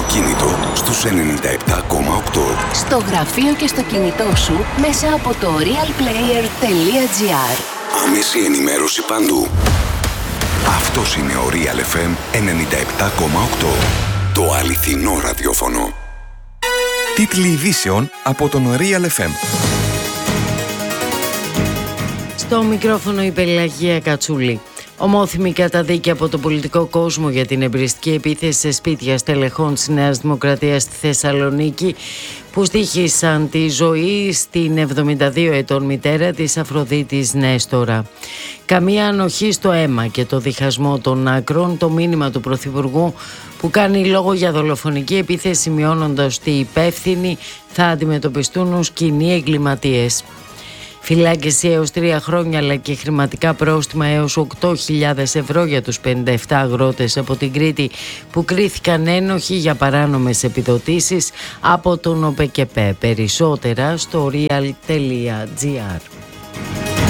αυτοκίνητο στους 97,8. Στο γραφείο και στο κινητό σου μέσα από το realplayer.gr. Άμεση ενημέρωση παντού. Αυτός είναι ο Real FM 97,8. Το αληθινό ραδιόφωνο. Τίτλοι ειδήσεων από τον Real FM. Στο μικρόφωνο η Πελαγία Κατσούλη. Ομόθυμη καταδίκη από τον πολιτικό κόσμο για την εμπριστική επίθεση σε σπίτια στελεχών της Νέας Δημοκρατίας στη Θεσσαλονίκη, που στοίχησαν τη ζωή στην 72 ετών μητέρα της Αφροδίτης Νέστορα. Καμία ανοχή στο αίμα και το διχασμό των άκρων, το μήνυμα του Πρωθυπουργού, που κάνει λόγο για δολοφονική επίθεση, σημειώνοντας ότι οι υπεύθυνοι θα αντιμετωπιστούν ως κοινοί εγκληματίες. Φυλάκιση έως 3 χρόνια αλλά και χρηματικά πρόστιμα έως 8.000 ευρώ για τους 57 αγρότες από την Κρήτη που κρίθηκαν ένοχοι για παράνομες επιδοτήσεις από τον ΟΠΕΚΕΠΕ. Περισσότερα στο real.gr.